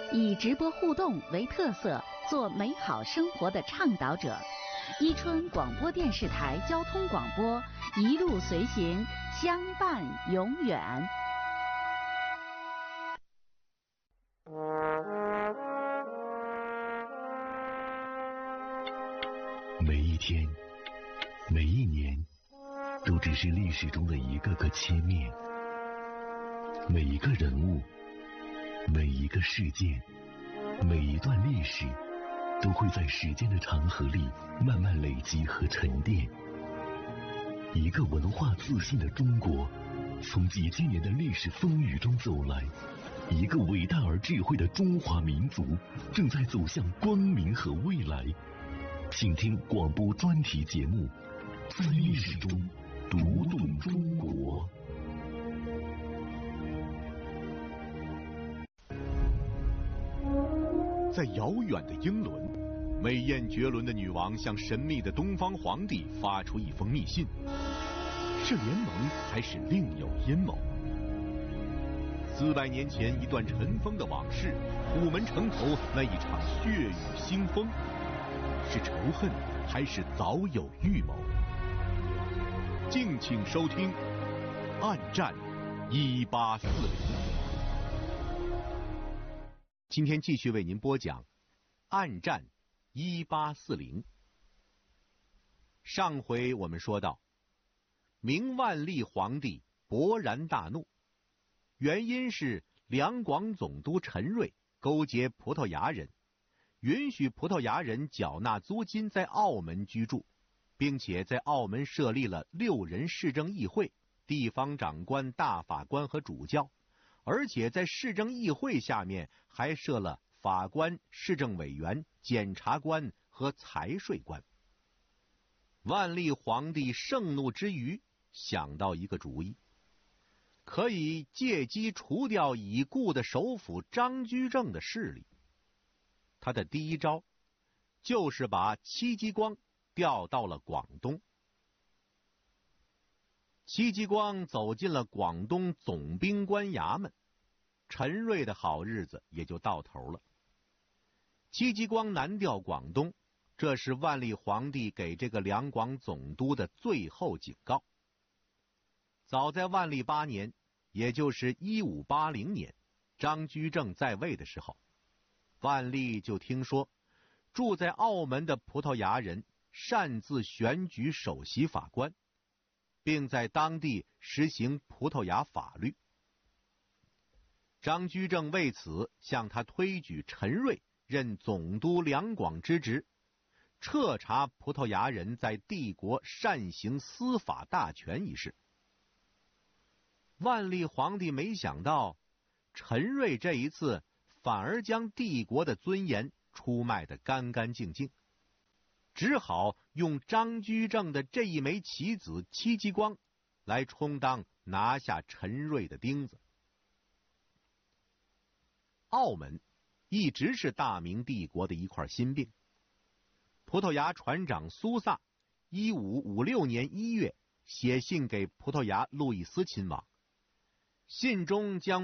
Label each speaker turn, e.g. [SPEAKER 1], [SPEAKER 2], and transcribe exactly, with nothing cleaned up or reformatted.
[SPEAKER 1] 以直播互动为特色，做美好生活的倡导者。伊春广播电视台交通广播，一路随行，相伴永远。
[SPEAKER 2] 每一天，每一年，都只是历史中的一个个切面。每一个人物，每一个事件，每一段历史，都会在时间的长河里慢慢累积和沉淀。一个文化自信的中国，从几千年的历史风雨中走来。一个伟大而智慧的中华民族，正在走向光明和未来。请听广播专题节目《在历史中读懂中国》。
[SPEAKER 3] 在遥远的英伦，美艳绝伦的女王向神秘的东方皇帝发出一封密信，是联盟还是另有阴谋？四百年前一段尘封的往事，虎门城头那一场血雨腥风，是仇恨还是早有预谋？敬请收听《暗战一八四零》。今天继续为您播讲《暗战一八四零》。上回我们说到，明万历皇帝勃然大怒，原因是两广总督陈瑞勾结葡萄牙人，允许葡萄牙人缴纳租金在澳门居住，并且在澳门设立了六人市政议会、地方长官、大法官和主教，而且在市政议会下面还设了法官、市政委员、检察官和财税官。万历皇帝盛怒之余，想到一个主意，可以借机除掉已故的首辅张居正的势力。他的第一招就是把戚继光调到了广东。戚继光走进了广东总兵官衙门，陈瑞的好日子也就到头了。戚继光南调广东，这是万历皇帝给这个两广总督的最后警告。早在万历八年，也就是一五八零年，张居正在位的时候，万历就听说住在澳门的葡萄牙人擅自选举首席法官，并在当地实行葡萄牙法律。张居正为此向他推举陈瑞任总督两广之职，彻查葡萄牙人在帝国擅行司法大权一事。万历皇帝没想到，陈瑞这一次反而将帝国的尊严出卖得干干净净，只好用张居正的这一枚棋子戚继光来充当拿下陈瑞的钉子。澳门一直是大明帝国的一块心病。葡萄牙船长苏萨一五五六年一月写信给葡萄牙路易斯亲王，信中将